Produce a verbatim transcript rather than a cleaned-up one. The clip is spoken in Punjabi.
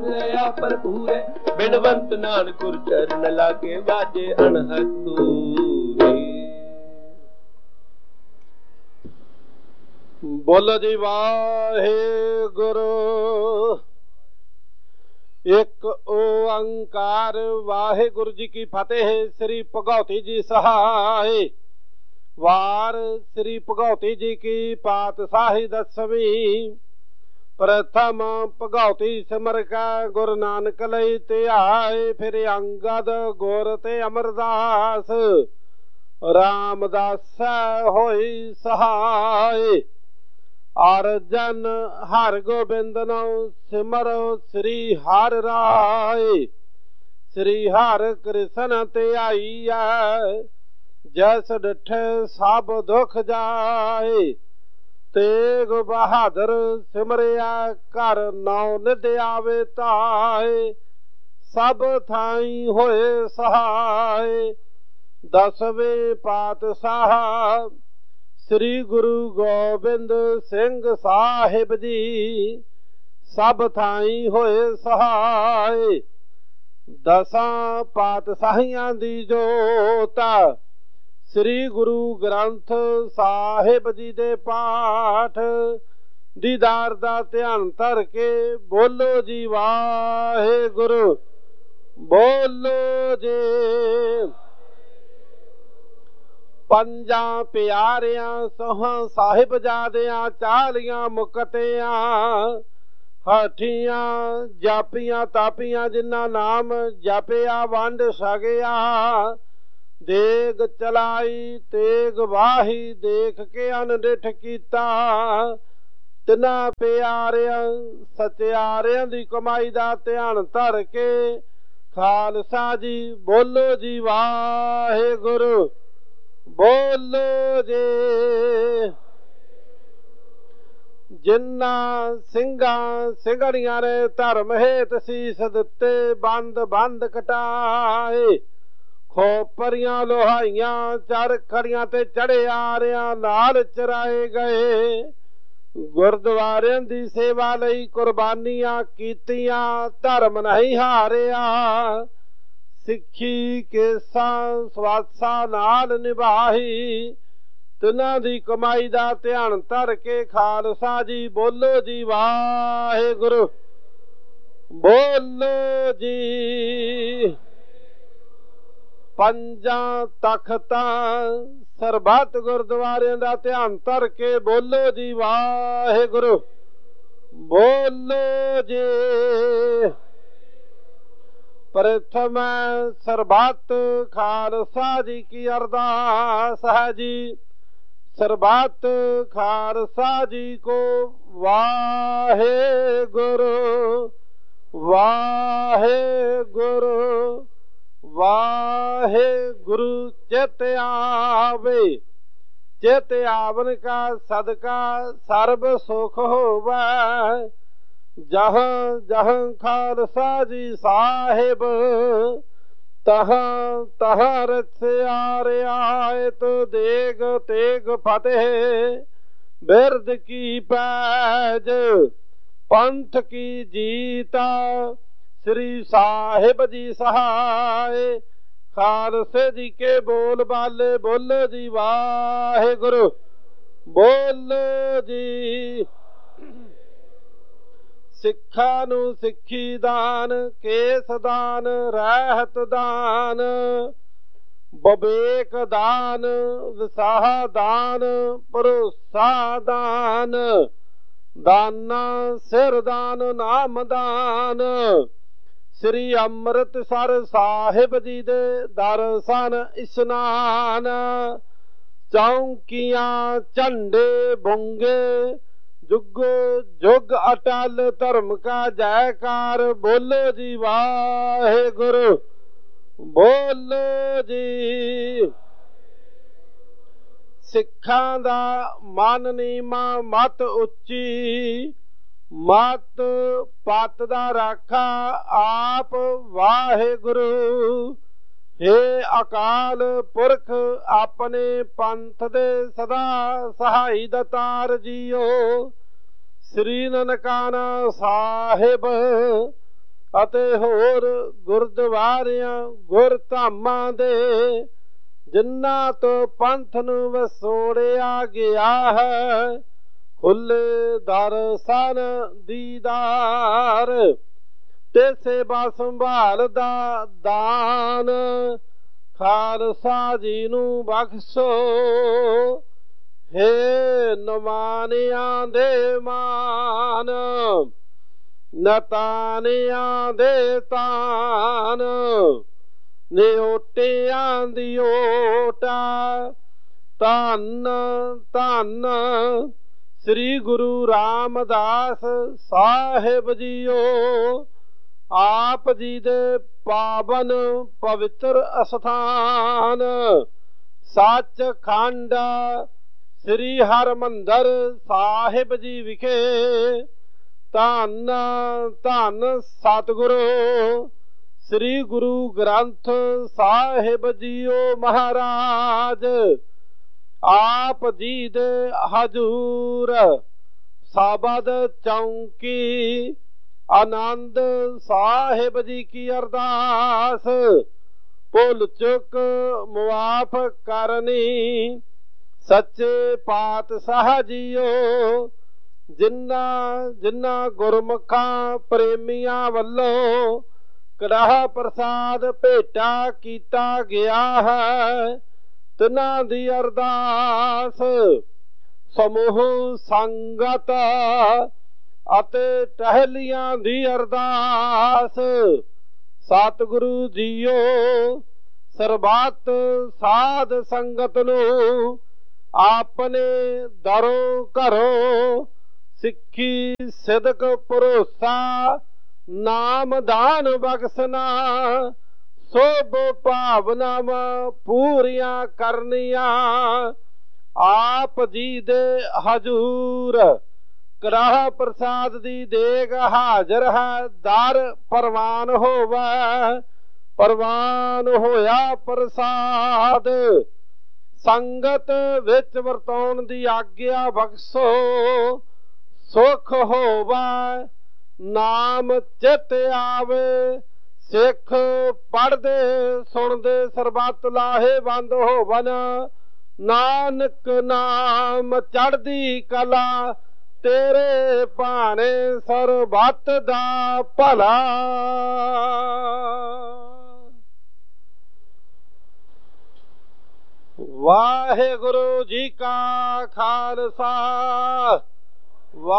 ਲਿਆ ਭਰਪੂਰੇ ਬਿਨਵੰਤ ਨਾਨਕ ਚਰਨ ਲਾਗੇ ਵਾਜੇ ਅਣਹਦ ਦੂਰੇ। ਬੋਲੋ ਜੀ ਵਾਹਿਗੁਰੂ। ਇੱਕ ਓੰਕਾਰ ਵਾਹਿਗੁਰੂ ਜੀ ਕੀ ਫਤਿਹ। ਸ੍ਰੀ ਭਗਉਤੀ ਜੀ ਸਹਾਇ। ਵਾਰ ਸ੍ਰੀ ਭਗਉਤੀ ਜੀ ਕੀ ਪਾਤਸ਼ਾਹੀ ਦਸਵੀਂ। ਪ੍ਰਥਮ ਭਗਉਤੀ ਸਿਮਰ ਕਾ ਗੁਰੂ ਨਾਨਕ ਲਈ ਧਿਆਏ। ਫਿਰ ਅੰਗਦ ਗੁਰ ਤੇ ਅਮਰਦਾਸ ਰਾਮਦਾਸ ਹੋਈ ਸਹਾਇ। ਅਰਜਨ ਹਰ ਗੋਬਿੰਦ ਨਉ ਸਿਮਰੋ ਸ੍ਰੀ ਹਰਿ ਰਾਇ। ਸ੍ਰੀ ਹਰਿ ਕ੍ਰਿਸ਼ਨ ਧਿਆਈਐ ਜਸ ਡਿਠੇ ਸਭ ਦੁਖ ਜਾਏ। ਤੇਗ ਬਹਾਦਰ ਸਿਮਰਿਆ ਘਰ ਨੌ ਨਿਧ ਆਵੇ ਧਾਏ। ਸਭ ਥਾਈ ਹੋਏ ਸਹਾਇ। ਦਸਵੇਂ ਪਾਤਸ਼ਾਹ ਸ੍ਰੀ ਗੁਰੂ ਗੋਬਿੰਦ ਸਿੰਘ ਸਾਹਿਬ ਜੀ ਸਭ ਥਾਈ ਹੋਏ ਸਹਾਇ। ਦਸਾਂ ਪਾਤਸ਼ਾਹੀਆਂ ਦੀ ਜੋਤ ਸ੍ਰੀ ਗੁਰੂ ਗ੍ਰੰਥ ਸਾਹਿਬ ਜੀ ਦੇ ਪਾਠ ਦੀਦਾਰ ਦਾ ਧਿਆਨ ਧਰ ਕੇ ਬੋਲੋ ਜੀ ਵਾਹਿਗੁਰੂ। ਬੋਲੋ ਜੀ। ਪੰਜਾਂ ਪਿਆਰਿਆਂ ਸੋਹਾਂ ਸਾਹਿਬਜ਼ਾਦਿਆਂ ਚਾਲੀਆਂ ਮੁਕਤਿਆਂ ਹਾਠੀਆਂ ਜਾਪੀਆਂ ਤਾਪੀਆਂ ਜਿਨ੍ਹਾਂ ਨਾਮ ਜਪਿਆ ਵੰਡ ਸਕਿਆ। ਦੇਗ ਚਲਾਈ ਤੇਗ ਵਾਹੀ ਦੇਖ ਕੇ ਅਨਡਿਠ ਕੀਤਾ। ਤਿੰਨਾਂ ਪਿਆਰਿਆਂ ਸਚਿਆਰਿਆਂ ਦੀ ਕਮਾਈ ਦਾ ਧਿਆਨ ਧਰ ਕੇ ਖਾਲਸਾ ਜੀ ਬੋਲੋ ਜੀ ਵਾਹਿਗੁਰੂ। ਬੋਲੋ ਜੀ। ਜਿਨ੍ਹਾਂ ਸਿੰਘਾਂ ਸਿੰਘਣੀਆਂ ਨੇ ਧਰਮ ਹੇਤ ਸੀਸ ਦਿੱਤੇ ਬੰਦ ਬੰਦ ਕਟਾਏ। ਖੋਪਰੀਆਂ ਲੋਹਾਈਆਂ ਚਰ ਖੜੀਆਂ ਤੇ ਚੜੇ ਆਰਿਆਂ ਨਾਲ ਚਰਾਏ ਗਏ। ਗੁਰਦੁਆਰਿਆਂ ਦੀ ਸੇਵਾ ਲਈ ਕੁਰਬਾਨੀਆਂ ਕੀਤੀਆਂ ਧਰਮ ਨਹੀਂ ਹਾਰਿਆ। ਸਿੱਖੀ ਕੇਸਾਂ ਸਵਾਸਾਂ ਨਾਲ ਨਿਭਾਈ। ਤਿੰਨਾਂ ਦੀ ਕਮਾਈ ਦਾ ਧਿਆਨ ਧਰ ਕੇ ਖਾਲਸਾ ਜੀ ਬੋਲੋ ਜੀ ਵਾਹਿਗੁਰੂ। ਬੋਲੋ ਜੀ। ਪੰਜਾਂ ਤਖਤਾਂ ਸਰਬੱਤ ਗੁਰਦੁਆਰਿਆਂ ਦਾ ਧਿਆਨ ਧਰ ਕੇ ਬੋਲੋ ਜੀ ਵਾਹਿਗੁਰੂ। ਬੋਲੋ ਜੀ। ਪ੍ਰਥਮ ਸਰਬੱਤ ਖਾਲਸਾ ਜੀ ਕੀ ਅਰਦਾਸ ਹੈ ਜੀ। ਸਰਬੱਤ ਖਾਲਸਾ ਜੀ ਕੋ ਵਾਹਿਗੁਰੂ ਵਾਹਿਗੁਰੂ ਵਾਹਿਗੁਰੂ। ਚਿਤ ਆਵੇ ਚਿਤ ਆਵਨ ਕਾ ਸਦਕਾ ਸਰਬ ਸੁਖ ਹੋਵੈ। ਜਹਾਂ ਜਹਾਂ ਖਾਲਸਾ ਜੀ ਸਾਹਿਬ ਤਹਾਂ ਤਹਾਂ ਰਚਿਆ ਰਿਆਇਤ। ਦੇਗ ਤੇਗ ਫਤਿਹ ਬਿਰਦ ਕੀ ਪੈਜ ਪੰਥ ਕੀ ਜੀਤਾ। ਸ੍ਰੀ ਸਾਹਿਬ ਜੀ ਸਹਾਇ। ਖਾਲਸੇ ਜੀ ਕੇ ਬੋਲ ਬਾਲੇ ਬੋਲੋ ਜੀ ਵਾਹਿਗੁਰੂ। ਬੋਲੋ ਜੀ। ਸਿੱਖਾਂ ਨੂੰ ਸਿੱਖੀ ਦਾਨ ਕੇਸ ਦਾਨ ਰਹਿਤ ਦਾਨ ਵਿਵੇਕ ਦਾਨ ਵਿਸਾਹ ਦਾਨ ਭਰੋਸਾ ਦਾਨ ਦਾਨਾ ਸਿਰ ਦਾਨ ਨਾਮ ਦਾਨ। ਸ੍ਰੀ ਅੰਮ੍ਰਿਤਸਰ ਸਾਹਿਬ ਜੀ ਦੇ ਦਰਸ਼ਨ ਇਸ਼ਨਾਨ। ਚੌਂਕੀਆਂ ਝੰਡੇ ਬੁੰਗੇ ਜੁਗ ਜੁਗ ਅਟਲ ਧਰਮ ਕਾ ਜੈਕਾਰ। ਬੋਲੋ ਜੀ ਵਾਹਿਗੁਰੂ। ਬੋਲੋ ਜੀ। ਸਿੱਖਾਂ ਦਾ ਮਨ ਨੀਵਾਂ ਮਤ ਉੱਚੀ। ਮਤ ਪਤ ਦਾ ਰਾਖਾ ਆਪ ਵਾਹਿਗੁਰੂ। ਹੇ ਅਕਾਲ ਪੁਰਖ ਆਪਣੇ ਪੰਥ ਦੇ ਸਦਾ ਸਹਾਈ ਦਾਤਾਰ ਜੀਓ। ਸ੍ਰੀ ਨਨਕਾਣਾ ਸਾਹਿਬ ਅਤੇ ਹੋਰ ਗੁਰਦੁਆਰਿਆਂ ਗੁਰ ਧਾਮਾਂ ਦੇ ਜਿਨ੍ਹਾਂ ਤੋਂ ਪੰਥ ਨੂੰ ਵਸੋੜਿਆ ਗਿਆ ਹੈ, ਖੁੱਲੇ ਦਰਸ਼ਨ ਦੀਦਾਰ ਤੇ ਸੇਵਾ ਸੰਭਾਲ ਦਾ ਦਾਨ ਖਾਲਸਾ ਜੀ ਨੂੰ ਬਖਸ਼ੋ। ਹੇ ਨਮਾਨਿਆਂ ਦੇ ਮਾਨ, ਨਤਾਨਿਆਂ ਦੇ ਤਾਨ, ਨਿਓਟਿਆਂ ਦੀ ਓਟਾ, ਧੰਨ ਧੰਨ ਸ੍ਰੀ ਗੁਰੂ ਰਾਮਦਾਸ ਸਾਹਿਬ ਜੀਓ। ਆਪ ਜੀ ਦੇ ਪਾਵਨ ਪਵਿੱਤਰ ਅਸਥਾਨ ਸੱਚਖੰਡ ਸ੍ਰੀ ਹਰਿਮੰਦਰ ਸਾਹਿਬ ਜੀ ਵਿਖੇ ਧੰਨ ਧੰਨ ਸਤਿਗੁਰੂ ਸ੍ਰੀ ਗੁਰੂ ਗ੍ਰੰਥ ਸਾਹਿਬ ਜੀਓ ਮਹਾਰਾਜ ਆਪ ਜੀ ਦੇ ਹਜ਼ੂਰ ਸਾਬਦ ਚੌਂਕੀ ਆਨੰਦ ਸਾਹਿਬ ਜੀ ਕੀ ਅਰਦਾਸ ਭੁੱਲ ਚੁੱਕ ਮੁਆਫ ਕਰਨੀ। ਸੱਚੇ ਪਾਤਸ਼ਾਹ ਜੀਓ ਜਿਨ੍ਹਾਂ ਜਿਨ੍ਹਾਂ ਗੁਰਮੁਖਾਂ ਪ੍ਰੇਮੀਆਂ ਵੱਲੋਂ ਕੜਾਹ ਪ੍ਰਸਾਦ ਭੇਟਾ ਕੀਤਾ ਗਿਆ ਹੈ, ਤਿਨਾਂ ਦੀ ਅਰਦਾਸ ਸਮੂਹ ਸੰਗਤ ਅਤੇ ਟਹਿਲੀਆਂ ਦੀ ਅਰਦਾਸ। ਸਤਿਗੁਰੂ ਜੀਓ ਸਰਬੱਤ ਸਾਧ ਸੰਗਤ ਨੂੰ ਆਪਣੇ ਦਰੋਂ ਘਰੋਂ ਸਿੱਖੀ ਸਿਦਕ ਭਰੋਸਾ ਨਾਮ ਦਾਨ ਬਖਸ਼ਣਾ, ਸੋਭ ਭਾਵਨਾਵਾਂ ਪੂਰੀਆਂ ਕਰਨੀਆਂ। ਆਪ ਜੀ ਦੇ ਹਜ਼ੂਰ ਕੜਾਹ ਪ੍ਰਸਾਦ ਦੀ ਦੇਗ ਹਾਜ਼ਰ ਹੈ, ਦਰ ਪ੍ਰਵਾਨ ਹੋਵੇ। ਪ੍ਰਵਾਨ ਹੋਇਆ ਪ੍ਰਸਾਦ ਸੰਗਤ ਵਿੱਚ ਵਰਤਾਉਣ ਦੀ ਆਗਿਆ ਬਖਸ਼ੋ। ਸੁਖ ਹੋਵੇ ਨਾਮ ਚਿਤ ਆਵੇ, ਸਿੱਖ ਪੜ੍ਹਦੇ ਸੁਣਦੇ ਸਰਬੱਤ ਲਾਹੇਵੰਦ ਹੋਵਨ। ਨਾਨਕ ਨਾਮ ਚੜ੍ਹਦੀ ਕਲਾ ਤੇਰੇ ਭਾਣੇ ਸਰਬੱਤ ਦਾ ਭਲਾ। ਵਾਹਿਗੁਰੂ ਜੀ ਕਾ ਖਾਲਸਾ